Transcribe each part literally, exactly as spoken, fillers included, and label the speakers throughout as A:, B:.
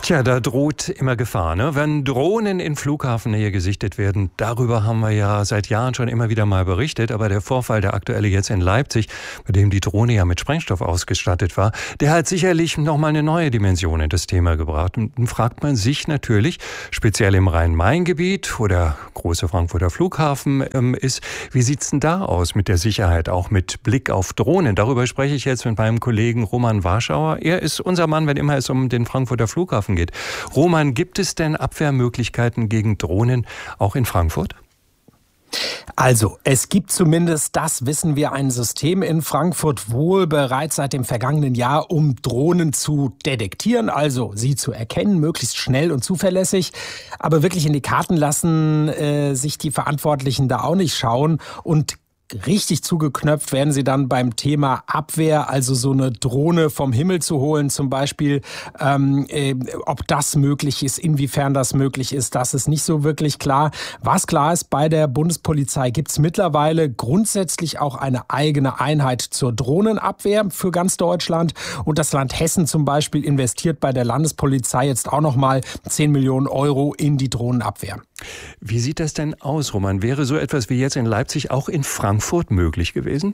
A: Tja, da droht immer Gefahr, ne? Wenn Drohnen in Flughafennähe gesichtet werden, darüber haben wir ja seit Jahren schon immer wieder mal berichtet. Aber der Vorfall, der aktuelle jetzt in Leipzig, bei dem die Drohne ja mit Sprengstoff ausgestattet war, der hat sicherlich nochmal eine neue Dimension in das Thema gebracht. Und dann fragt man sich natürlich, speziell im Rhein-Main-Gebiet, wo der große Frankfurter Flughafen ähm, ist, wie sieht's denn da aus mit der Sicherheit, auch mit Blick auf Drohnen? Darüber spreche ich jetzt mit meinem Kollegen Roman Warschauer. Er ist unser Mann, wenn immer es um den Frankfurter Flughafen geht. Roman, gibt es denn Abwehrmöglichkeiten gegen Drohnen auch in Frankfurt?
B: Also, es gibt zumindest, das wissen wir, ein System in Frankfurt wohl bereits seit dem vergangenen Jahr, um Drohnen zu detektieren, also sie zu erkennen, möglichst schnell und zuverlässig. Aber wirklich in die Karten lassen äh, sich die Verantwortlichen da auch nicht schauen und richtig zugeknöpft werden sie dann beim Thema Abwehr, also so eine Drohne vom Himmel zu holen zum Beispiel. Ähm, äh, ob das möglich ist, inwiefern das möglich ist, das ist nicht so wirklich klar. Was klar ist, bei der Bundespolizei gibt es mittlerweile grundsätzlich auch eine eigene Einheit zur Drohnenabwehr für ganz Deutschland. Und das Land Hessen zum Beispiel investiert bei der Landespolizei jetzt auch nochmal zehn Millionen Euro in die Drohnenabwehr.
A: Wie sieht das denn aus, Roman? Wäre so etwas wie jetzt in Leipzig auch in Frankfurt möglich gewesen?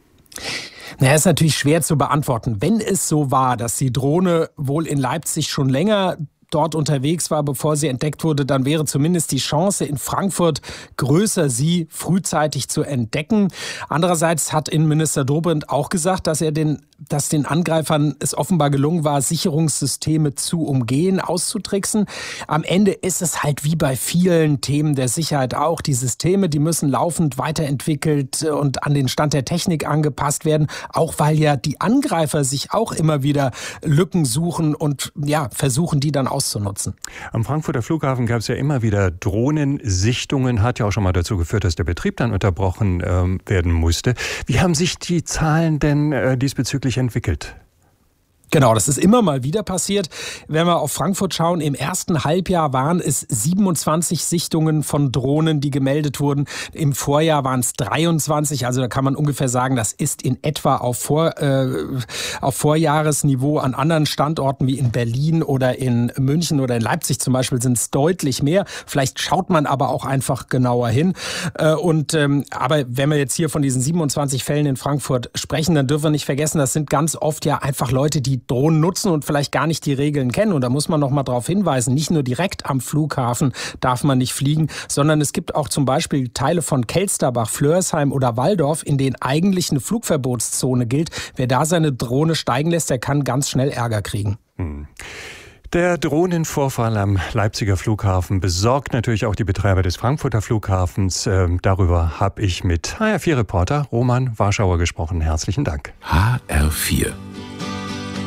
B: Naja, ist natürlich schwer zu beantworten. Wenn es so war, dass die Drohne wohl in Leipzig schon länger dort unterwegs war, bevor sie entdeckt wurde, dann wäre zumindest die Chance in Frankfurt größer, sie frühzeitig zu entdecken. Andererseits hat Innenminister Dobrindt auch gesagt, dass er den, dass den Angreifern es offenbar gelungen war, Sicherungssysteme zu umgehen, auszutricksen. Am Ende ist es halt wie bei vielen Themen der Sicherheit auch. Die Systeme, die müssen laufend weiterentwickelt und an den Stand der Technik angepasst werden, auch weil ja die Angreifer sich auch immer wieder Lücken suchen und ja, versuchen, die dann auszunutzen.
A: Am Frankfurter Flughafen gab es ja immer wieder Drohnensichtungen, hat ja auch schon mal dazu geführt, dass der Betrieb dann unterbrochen ähm, werden musste. Wie haben sich die Zahlen denn äh, diesbezüglich entwickelt?
B: Genau, das ist immer mal wieder passiert. Wenn wir auf Frankfurt schauen, im ersten Halbjahr waren es siebenundzwanzig Sichtungen von Drohnen, die gemeldet wurden. Im Vorjahr waren es dreiundzwanzig. Also da kann man ungefähr sagen, das ist in etwa auf, Vor, äh, auf Vorjahresniveau. An anderen Standorten wie in Berlin oder in München oder in Leipzig zum Beispiel sind es deutlich mehr. Vielleicht schaut man aber auch einfach genauer hin. Äh, und, ähm, aber wenn wir jetzt hier von diesen siebenundzwanzig Fällen in Frankfurt sprechen, dann dürfen wir nicht vergessen, das sind ganz oft ja einfach Leute, die Drohnen nutzen und vielleicht gar nicht die Regeln kennen. Und da muss man noch mal darauf hinweisen, nicht nur direkt am Flughafen darf man nicht fliegen, sondern es gibt auch zum Beispiel Teile von Kelsterbach, Flörsheim oder Walldorf, in denen eigentlich eine Flugverbotszone gilt. Wer da seine Drohne steigen lässt, der kann ganz schnell Ärger kriegen.
A: Hm. Der Drohnenvorfall am Leipziger Flughafen besorgt natürlich auch die Betreiber des Frankfurter Flughafens. Ähm, darüber habe ich mit H R vier Reporter Roman Warschauer gesprochen. Herzlichen Dank.
C: H R vier